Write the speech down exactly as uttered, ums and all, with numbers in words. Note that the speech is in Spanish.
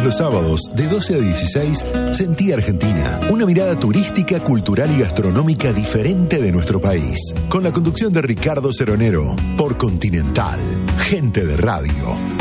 los sábados, de doce a dieciséis, Sentí Argentina. Una mirada turística, cultural y gastronómica diferente de nuestro país. Con la conducción de Ricardo Ceronero, por Continental. Gente de Radio.